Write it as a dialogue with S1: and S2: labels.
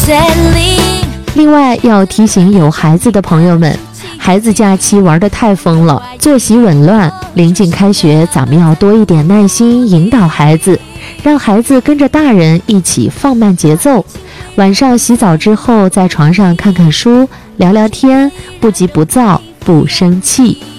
S1: 另外要提醒有孩子的朋友们，孩子假期玩得太疯了，作息紊乱，临近开学，咱们要多一点耐心引导孩子，让孩子跟着大人一起放慢节奏。晚上洗澡之后，在床上看看书，聊聊天，不急不躁，不生气。